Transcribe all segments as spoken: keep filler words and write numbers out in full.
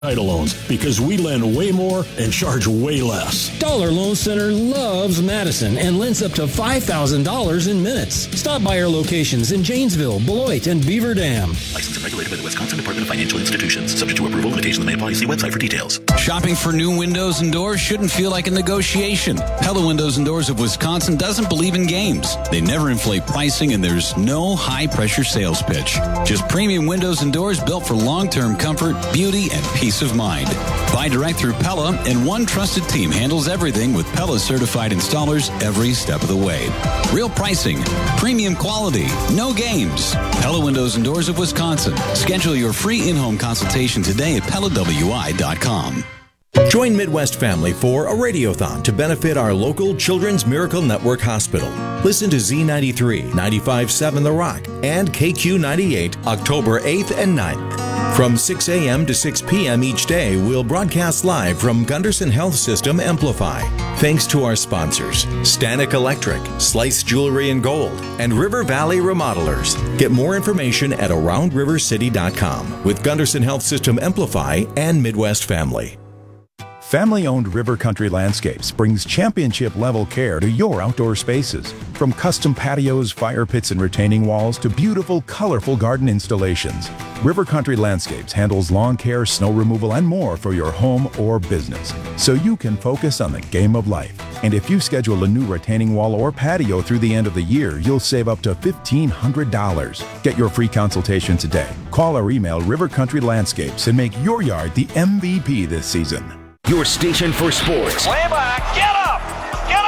Title loans, because we lend way more and charge way less. Dollar Loan Center loves Madison and lends up to five thousand dollars in minutes. Stop by our locations in Janesville, Beloit, and Beaver Dam. Licensed and regulated by the Wisconsin Department of Financial Institutions. Subject to approval, limitations may apply. See website for details. Shopping for new windows and doors shouldn't feel like a negotiation. Pella Windows and Doors of Wisconsin doesn't believe in games. They never inflate pricing, and there's no high-pressure sales pitch. Just premium windows and doors built for long-term comfort, beauty, and peace of mind. Buy direct through Pella, and one trusted team handles everything with Pella certified installers every step of the way. Real pricing, premium quality, no games. Pella Windows and Doors of Wisconsin. Schedule your free in-home consultation today at Pella W I dot com. Join Midwest Family for a radiothon to benefit our local Children's Miracle Network Hospital. Listen to Z ninety-three, ninety-five point seven The Rock and K Q ninety-eight October eighth and ninth. From six a.m. to six p.m. each day, we'll broadcast live from Gunderson Health System Amplify. Thanks to our sponsors, Stanek Electric, Slice Jewelry and Gold, and River Valley Remodelers. Get more information at around river city dot com with Gunderson Health System Amplify and Midwest Family. Family-owned River Country Landscapes brings championship-level care to your outdoor spaces. From custom patios, fire pits, and retaining walls to beautiful, colorful garden installations, River Country Landscapes handles lawn care, snow removal, and more for your home or business, so you can focus on the game of life. And if you schedule a new retaining wall or patio through the end of the year, you'll save up to fifteen hundred dollars. Get your free consultation today. Call or email River Country Landscapes and make your yard the M V P this season. Your station for sports. Way back. Get up. Get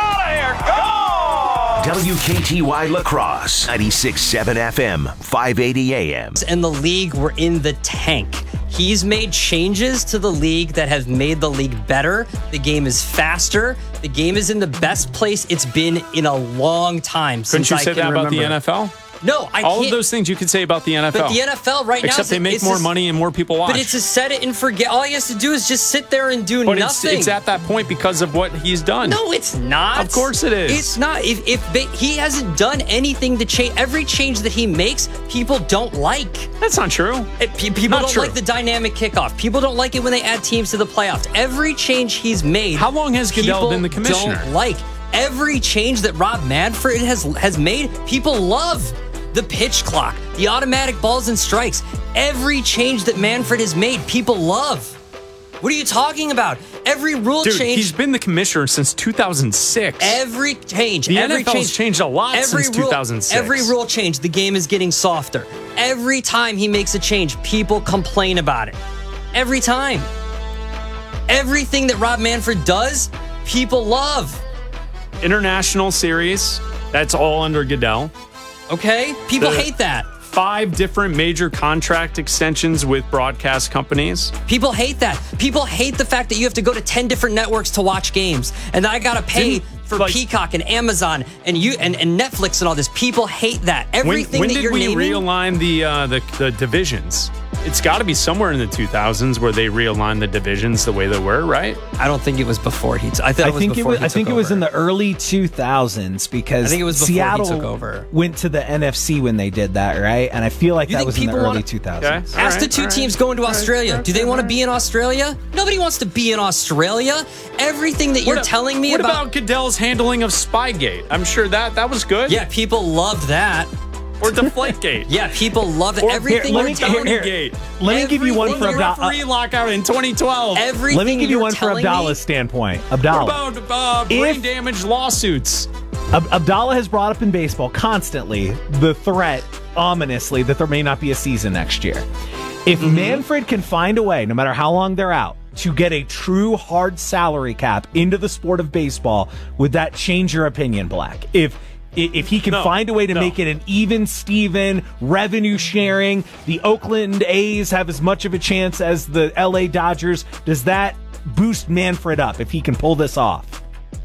out of here. Go. W K T Y La Crosse, ninety-six point seven F M, five eighty A M. And the league were in the tank. He's made changes to the league that have made the league better. The game is faster. The game is in the best place it's been in a long time. Couldn't since you I say can that about remember. the N F L? No, I All can't. of those things you could say about the N F L. But the N F L right now... Except they make more a, money and more people watch. But it's a set it and forget. All he has to do is just sit there and do but nothing. It's, it's at that point because of what he's done. No, it's not. Of course it is. It's not. If, if they, he hasn't done anything to change... Every change that he makes, people don't like. That's not true. It, pe- people not don't true. like the dynamic kickoff. People don't like it when they add teams to the playoffs. Every change he's made... How long has Goodell been the commissioner? Don't like. Every change that Rob Manfred has has made, people love. The pitch clock, the automatic balls and strikes, every change that Manfred has made, people love. What are you talking about? Every rule Dude, change. he's been the commissioner since two thousand six. Every change. The every N F L's change, changed a lot every since rule, two thousand six. Every rule change, the game is getting softer. Every time he makes a change, people complain about it. Every time. Everything that Rob Manfred does, people love. International series, that's all under Goodell. Okay? People The hate that. Five different major contract extensions with broadcast companies. People hate that. People hate the fact that you have to go to ten different networks to watch games. And I got to pay Didn't, for like, Peacock and Amazon and you and, and Netflix and all this. People hate that. Everything when, when that did you're we naming, realign the, uh, the the divisions? It's got to be somewhere in the two thousands where they realigned the divisions the way they were, right? I don't think it was before he. T- I, thought I it was think it before was. he I think took it was over. in the early two thousands because I think it was before Seattle he took over. Went to the N F C when they did that, right? And I feel like You that think was in the people early wanna- two thousands. Okay. Ask All the right, two all right, teams going to all right, Australia. all right, Do they all want to right. be in Australia? Nobody wants to be in Australia. Everything that you're What a- telling me what about, about Goodell's handling of Spygate? I'm sure that that was good. yeah, people loved that. Or Deflategate. Yeah, people loved it. Or Everything let you're me- telling here- me. here. Gate. Let me give you one Everything for you're Abdallah. Referee lockout in twenty twelve. Everything Let me give you you're one for telling me- Abdallah's standpoint. Abdallah. What about uh, brain If- damage lawsuits? Ab- Abdallah has brought up in baseball constantly the threat, ominously, that there may not be a season next year. If Mm-hmm. Manfred can find a way, no matter how long they're out, to get a true hard salary cap into the sport of baseball, would that change your opinion, Black? If if he can No, find a way to no. make it an even Steven revenue sharing, the Oakland A's have as much of a chance as the L A Dodgers, does that boost Manfred up if he can pull this off?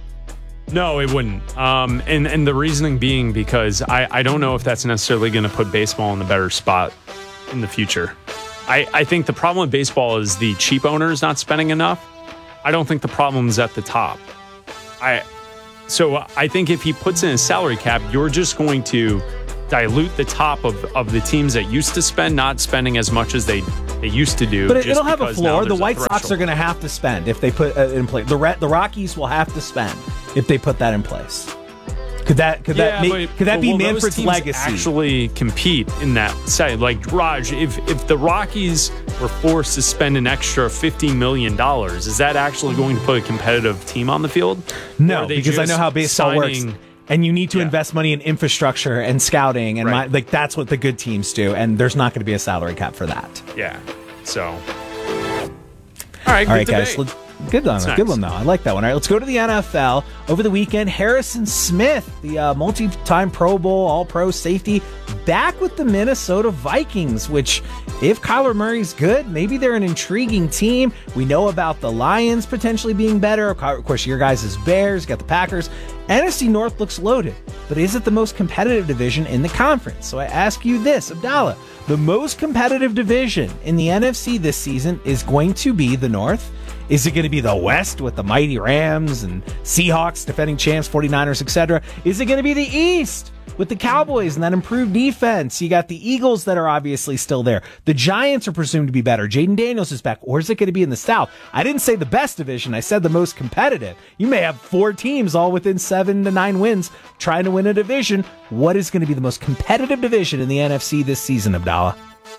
No, it wouldn't. Um, and, and the reasoning being because I, I don't know if that's necessarily going to put baseball in a better spot in the future. I, I think the problem with baseball is the cheap owners not spending enough. I don't think the problem is at the top. I so I think if he puts in a salary cap, you're just going to dilute the top of, of the teams that used to spend, not spending as much as they, they used to do. But it, just it'll have a floor. The White a Sox are going to have to spend if they put uh, in place. The Re- the Rockies will have to spend if they put that in place. Could that could yeah, that make, but, could that but be will Manfred's those teams legacy? Actually compete in that side, like Raj. If if the Rockies were forced to spend an extra fifty million dollars, is that actually going to put a competitive team on the field? No, because I know how baseball signing, works. And you need to yeah. invest money in infrastructure and scouting, and right. my, like that's what the good teams do. And there's not going to be a salary cap for that. Yeah. So, all right, all right, good guys. debate. Good one. That's Good nice. one, though. I like that one. All right, let's go to the N F L. Over the weekend, Harrison Smith, the uh, multi-time Pro Bowl, All-Pro safety, back with the Minnesota Vikings, which, if Kyler Murray's good, maybe they're an intriguing team. We know about the Lions potentially being better. Of course, your guys is Bears, got the Packers. N F C North looks loaded, but is it the most competitive division in the conference? So I ask you this, Abdallah, the most competitive division in the N F C this season is going to be the North. Is it going to be the West with the mighty Rams and Seahawks, defending champs, 49ers, et cetera? Is it going to be the East with the Cowboys and that improved defense? You got the Eagles that are obviously still there. The Giants are presumed to be better. Jaden Daniels is back. Or is it going to be in the South? I didn't say the best division. I said the most competitive. You may have four teams all within seven to nine wins trying to win a division. What is going to be the most competitive division in the N F C this season, Abdallah?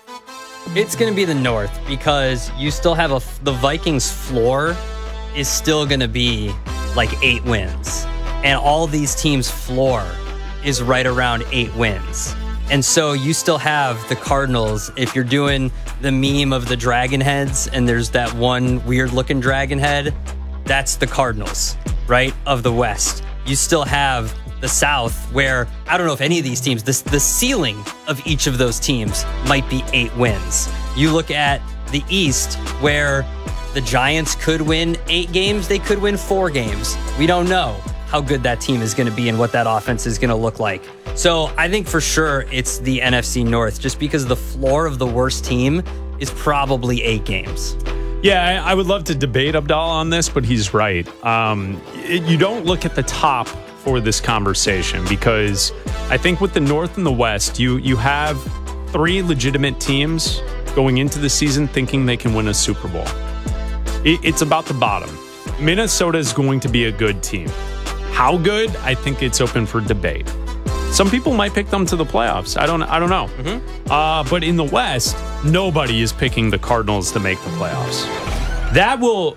It's going to be the North because you still have a the Vikings floor is still going to be like eight wins. And all these teams' floor is right around eight wins. And so you still have the Cardinals. If you're doing the meme of the dragon heads and there's that one weird looking dragon head, that's the Cardinals, right? Of the West. You still have the South, where I don't know if any of these teams, this, the ceiling of each of those teams might be eight wins. You look at the East, where the Giants could win eight games, they could win four games. We don't know how good that team is going to be and what that offense is going to look like. So I think for sure it's the N F C North, just because the floor of the worst team is probably eight games. Yeah, I, I would love to debate Abdallah on this, but he's right. Um, it, you don't look at the top for this conversation, because I think with the North and the West, you you have three legitimate teams going into the season thinking they can win a Super Bowl. It, it's about the bottom. Minnesota is going to be a good team. How good? I think it's open for debate. Some people might pick them to the playoffs. I don't I don't know. Mm-hmm. Uh, but in the West, nobody is picking the Cardinals to make the playoffs. That will...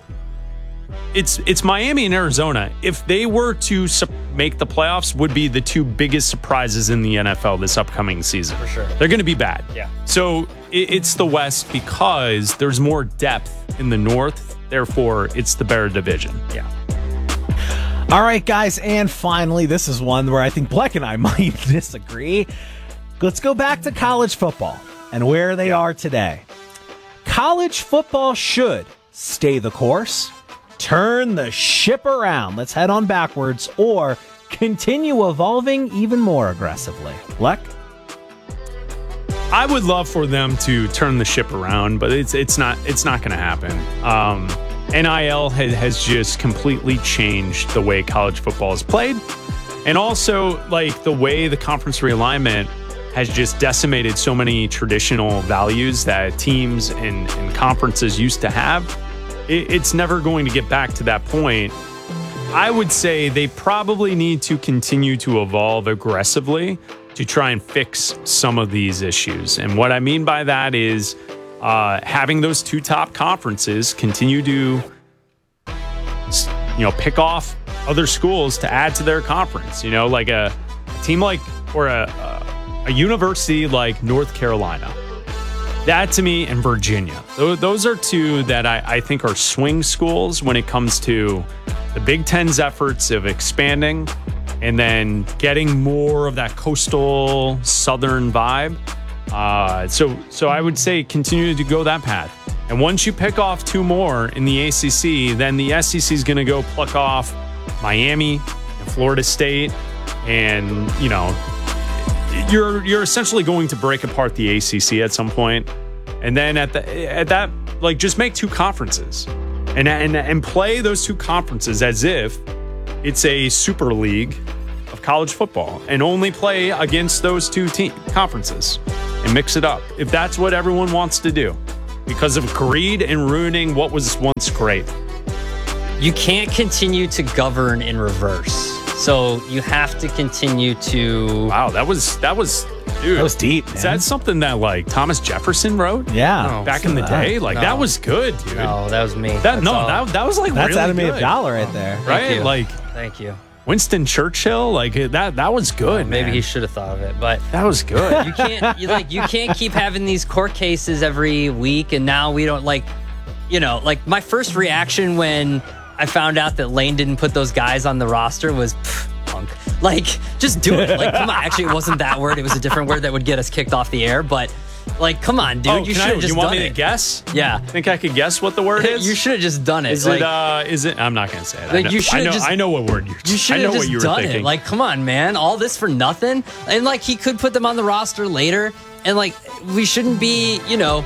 It's it's Miami and Arizona. If they were to su- make the playoffs, would be the two biggest surprises in the N F L this upcoming season. For sure. They're going to be bad. Yeah. So it, it's the West because there's more depth in the North. Therefore, it's the better division. Yeah. All right, guys. And finally, this is one where I think Bleck and I might disagree. Let's go back to college football and where they are today. College football should stay the course, turn the ship around, let's head on backwards, or continue evolving even more aggressively. Bleck? I would love for them to turn the ship around, but it's it's not it's not going to happen. Um, N I L has, has just completely changed the way college football is played, and also like the way the conference realignment has just decimated so many traditional values that teams and, and conferences used to have. It's never going to get back to that point. I would say they probably need to continue to evolve aggressively to try and fix some of these issues. And what I mean by that is uh, having those two top conferences continue to, you know, pick off other schools to add to their conference. You know, like a, a team like, or a, a, a university like North Carolina. That to me, and Virginia. Those are two that I, I think are swing schools when it comes to the Big Ten's efforts of expanding and then getting more of that coastal southern vibe. Uh, so, so I would say continue to go that path. And once you pick off two more in the A C C, then the S E C is going to go pluck off Miami and Florida State, and you know. You're you're essentially going to break apart the A C C at some point, and then at the at that like just make two conferences, and and and play those two conferences as if it's a super league of college football and only play against those two te- conferences and mix it up. If that's what everyone wants to do because of greed and ruining what was once great. You can't continue to govern in reverse. So you have to continue to... Wow, that was, that was, dude. That was deep, man. Is that something that, like, Thomas Jefferson wrote? Yeah. No, Back in the that. day? Like, No. that was good, dude. No, that was me. That, That's no, all. that, that was, like, That's really Adam good. a dollar right there. Thank Right? you. Like, Thank you. Winston Churchill? Like, that that was good, Maybe man. he should have thought of it, but... That was good. You can't, you, like, you can't keep having these court cases every week, and now we don't, like, you know, like, my first reaction when I found out that Lane didn't put those guys on the roster was, pff, punk. Like, just do it. Like, come on. Actually, it wasn't that word. It was a different word that would get us kicked off the air, but, like, come on, dude. Oh, you can should I- have just you want done me it. to guess? Yeah. Think I could guess what the word is? You should have just done it. Is like, it, uh, is it, I'm not going to say it. I Like, know, you I should've know, just- I know what word you're You should I know have what just you were done thinking. it. Like, come on, man. All this for nothing. And, like, he could put them on the roster later. And, like, we shouldn't be, you know,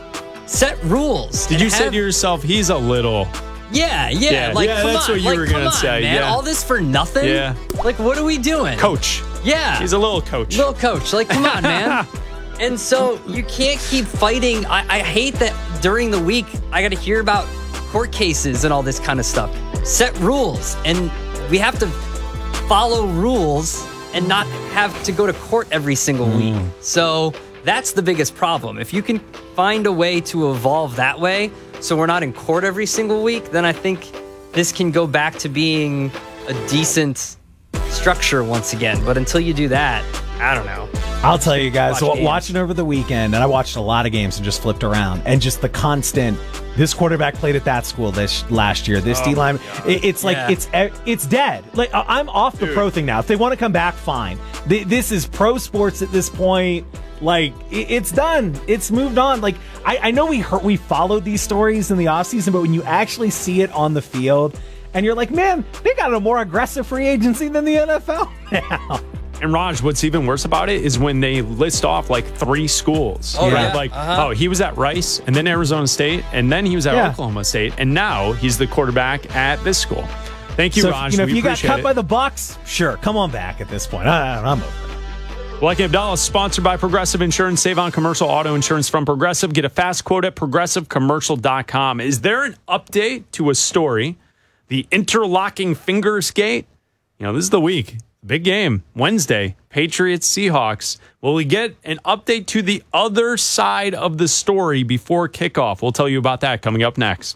set rules. Did and you say have- to yourself, he's a little... Yeah, yeah. Yeah, like, yeah, come that's on. what you like, were come gonna on, say, man. yeah. All this for nothing? Yeah. Like, what are we doing? Coach. Yeah. He's a little coach. Little coach. Like, come on, man. And so you can't keep fighting. I, I hate that during the week I got to hear about court cases and all this kind of stuff. Set rules. And we have to follow rules and not have to go to court every single week. So that's the biggest problem. If you can find a way to evolve that way so we're not in court every single week, then I think this can go back to being a decent structure once again. But until you do that, I don't know. I'll tell you guys, Watch so games. watching over the weekend, and I watched a lot of games and just flipped around, and just the constant. This quarterback played at that school this last year. This Oh D line, it, it's like Yeah. it's it's dead. Like I- I'm off the Dude. pro thing now. If they want to come back, fine. Th- This is pro sports at this point. Like it- it's done. It's moved on. Like I, I know we heard, we followed these stories in the offseason, but when you actually see it on the field, and you're like, man, they got a more aggressive free agency than the N F L now. And Raj, what's even worse about it is when they list off like three schools. Oh, right? yeah. Like, Uh-huh. oh, he was at Rice and then Arizona State and then he was at Yeah. Oklahoma State and now he's the quarterback at this school. Thank you, So, Raj. you know, we if you got appreciate cut it. by the Bucks, sure, come on back at this point. I, I'm over it. Like Abdallah, sponsored by Progressive Insurance. Save on commercial auto insurance from Progressive. Get a fast quote at progressive commercial dot com. Is there an update to a story? The interlocking fingers gate? You know, this is the week. Big game. Wednesday. Patriots, Seahawks. Will we get an update to the other side of the story before kickoff? We'll tell you about that coming up next.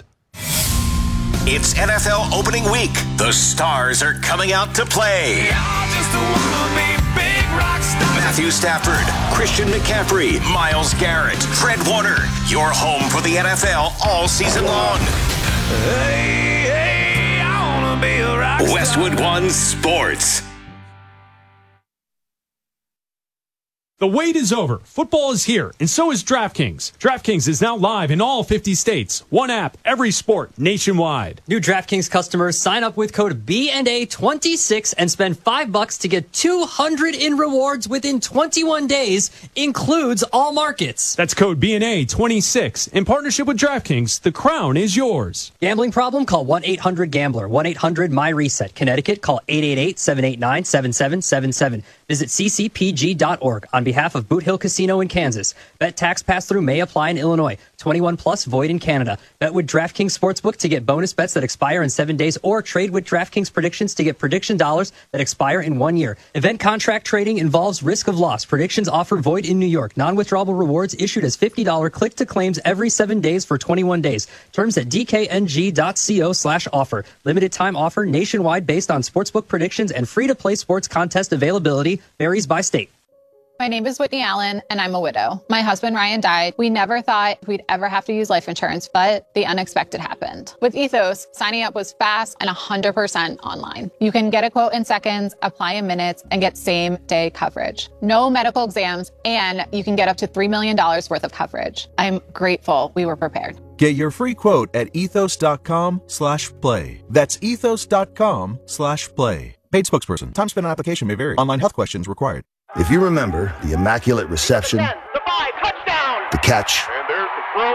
It's N F L opening week. The stars are coming out to play. Matthew Stafford, Christian McCaffrey, Myles Garrett, Fred Warner. Your home for the N F L all season long. Hey, hey, I wanna be a rock star. Westwood One Sports. The wait is over. Football is here, and so is DraftKings. DraftKings is now live in all fifty states. One app, every sport, nationwide. New DraftKings customers sign up with code B N A twenty-six and spend five bucks to get two hundred in rewards within twenty-one days. Includes all markets. That's code B N A twenty-six. In partnership with DraftKings, the crown is yours. Gambling problem? Call one eight hundred gambler. one eight hundred my reset. Connecticut, call eight eight eight, seven eight nine, seven seven seven seven. Visit c c p g dot org. On behalf of Boot Hill Casino in Kansas. Bet tax pass-through may apply in Illinois. twenty-one plus void in Canada. Bet with DraftKings Sportsbook to get bonus bets that expire in seven days or trade with DraftKings predictions to get prediction dollars that expire in one year. Event contract trading involves risk of loss. Predictions offer void in New York. Non-withdrawable rewards issued as fifty dollars click to claims every seven days for twenty-one days. Terms at d k n g dot co slash offer. Limited time offer nationwide based on sportsbook predictions and free-to-play sports contest availability varies by state. My name is Whitney Allen, and I'm a widow. My husband, Ryan, died. We never thought we'd ever have to use life insurance, but the unexpected happened. With Ethos, signing up was fast and one hundred percent online. You can get a quote in seconds, apply in minutes, and get same-day coverage. No medical exams, and you can get up to three million dollars worth of coverage. I'm grateful we were prepared. Get your free quote at ethos.com slash play. That's ethos.com slash play. Paid spokesperson. Time spent on application may vary. Online health questions required. If you remember the immaculate reception, The five, touchdown. the catch, And there's the throw. It's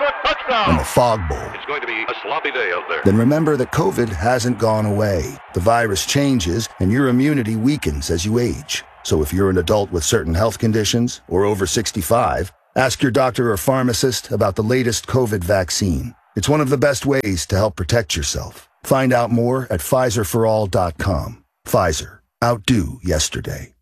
a touchdown. and the Fog Bowl. It's going to be a sloppy day out there. Then remember that COVID hasn't gone away. The virus changes, and your immunity weakens as you age. So if you're an adult with certain health conditions or over sixty-five, ask your doctor or pharmacist about the latest COVID vaccine. It's one of the best ways to help protect yourself. Find out more at Pfizer for all dot com. Pfizer. Outdo yesterday.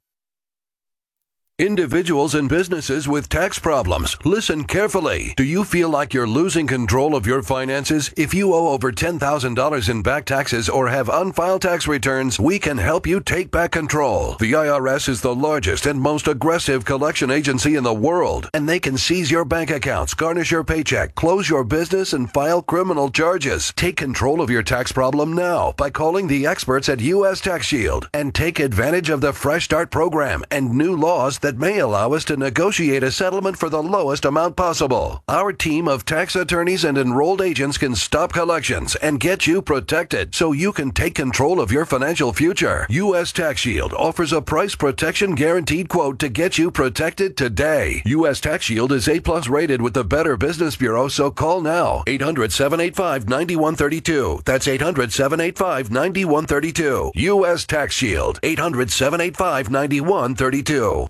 Individuals and businesses with tax problems, listen carefully. Do you feel like you're losing control of your finances? If you owe over ten thousand dollars in back taxes or have unfiled tax returns, we can help you take back control. The I R S is the largest and most aggressive collection agency in the world, and they can seize your bank accounts, garnish your paycheck, close your business, and file criminal charges. Take control of your tax problem now by calling the experts at U S Tax Shield and take advantage of the Fresh Start program and new laws that that may allow us to negotiate a settlement for the lowest amount possible. Our team of tax attorneys and enrolled agents can stop collections and get you protected so you can take control of your financial future. U S Tax Shield offers a price protection guaranteed quote to get you protected today. U S Tax Shield is A plus rated with the Better Business Bureau, so call now. eight hundred, seven eight five, nine one three two. That's eight hundred, seven eight five, nine one three two. U S Tax Shield. eight hundred, seven eight five, nine one three two.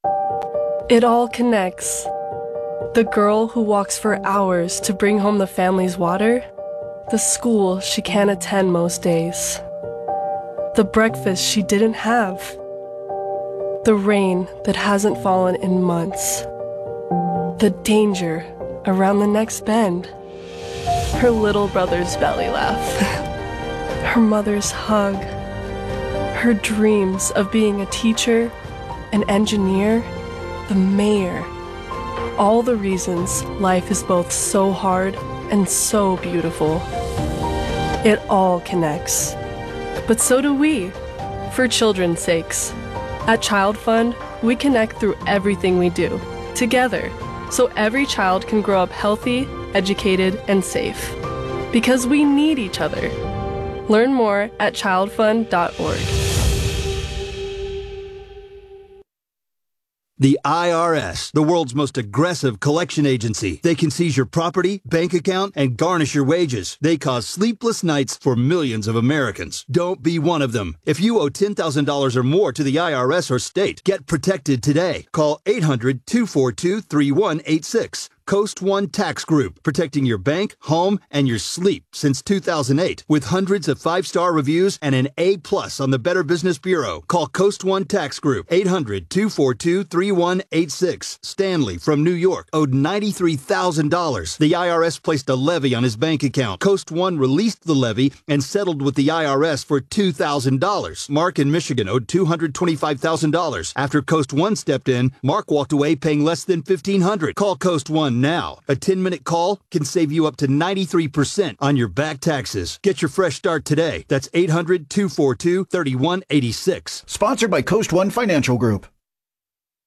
It all connects. The girl who walks for hours to bring home the family's water, the school she can't attend most days, the breakfast she didn't have, the rain that hasn't fallen in months, the danger around the next bend, her little brother's belly laugh, her mother's hug, her dreams of being a teacher, an engineer, the mayor. All the reasons life is both so hard and so beautiful. It all connects. But so do we, for children's sakes. At Child Fund, we connect through everything we do, together, so every child can grow up healthy, educated, and safe. Because we need each other. Learn more at child fund dot org. The I R S, the world's most aggressive collection agency. They can seize your property, bank account, and garnish your wages. They cause sleepless nights for millions of Americans. Don't be one of them. If you owe ten thousand dollars or more to the I R S or state, get protected today. Call eight hundred, two four two, three one eight six. Coast One Tax Group, protecting your bank, home, and your sleep since two thousand eight. With hundreds of five-star reviews and an A plus on the Better Business Bureau. Call Coast One Tax Group, eight hundred, two four two, three one eight six. Stanley from New York owed ninety-three thousand dollars. The I R S placed a levy on his bank account. Coast One released the levy and settled with the I R S for two thousand dollars. Mark in Michigan owed two hundred twenty-five thousand dollars. After Coast One stepped in, Mark walked away paying less than fifteen hundred dollars. Call Coast One now. A ten-minute call can save you up to ninety-three percent on your back taxes. Get your fresh start today. That's eight hundred, two four two, three one eight six. Sponsored by Coast One Financial Group.